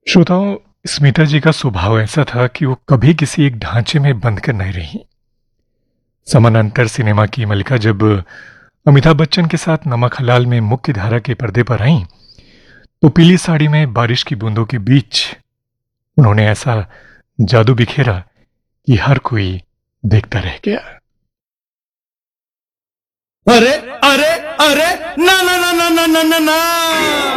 श्रोताओं, स्मिता जी का स्वभाव ऐसा था कि वो कभी किसी एक ढांचे में बंद कर नहीं रही। समानांतर सिनेमा की मलिका जब अमिताभ बच्चन के साथ नमक हलाल में मुख्य धारा के पर्दे पर आईं, तो पीली साड़ी में बारिश की बूंदों के बीच उन्होंने ऐसा जादू बिखेरा कि हर कोई देखता रह गया। अरे अरे अरे ना ना ना ना ना ना ना ना